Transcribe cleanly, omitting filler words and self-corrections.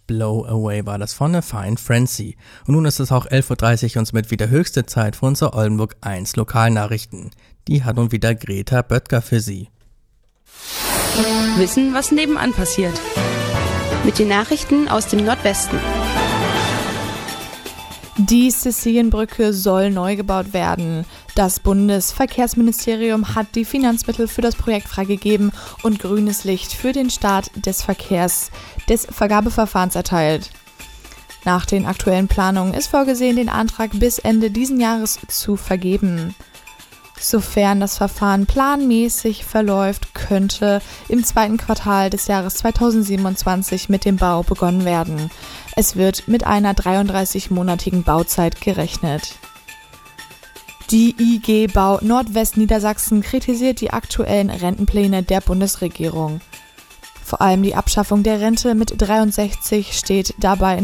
Blow Away war das von A Fine Frenzy. Und nun ist es auch 11.30 Uhr und somit wieder höchste Zeit für unsere Oldenburg 1 Lokalnachrichten. Die hat nun wieder Greta Böttger für Sie. Wissen, was nebenan passiert. Mit den Nachrichten aus dem Nordwesten. Die Sizilienbrücke soll neu gebaut werden. Das Bundesverkehrsministerium hat die Finanzmittel für das Projekt freigegeben und grünes Licht für den Start des Vergabeverfahrens erteilt. Nach den aktuellen Planungen ist vorgesehen, den Antrag bis Ende diesen Jahres zu vergeben. Sofern das Verfahren planmäßig verläuft, könnte im zweiten Quartal des Jahres 2027 mit dem Bau begonnen werden. Es wird mit einer 33-monatigen Bauzeit gerechnet. Die IG Bau Nordwestniedersachsen kritisiert die aktuellen Rentenpläne der Bundesregierung. Vor allem die Abschaffung der Rente mit 63 steht dabei